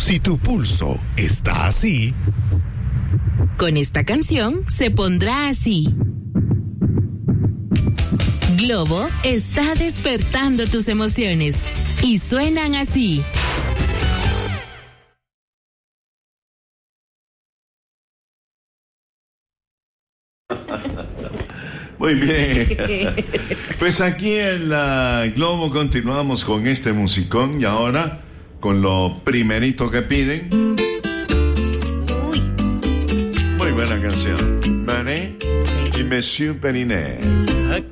Si tu pulso está así, con esta canción se pondrá así. Globo está despertando tus emociones y suenan así. Muy bien. Pues aquí en la Globo continuamos con este musicón y ahora con lo primerito que piden. Muy buena canción. Mané y Monsieur Periné.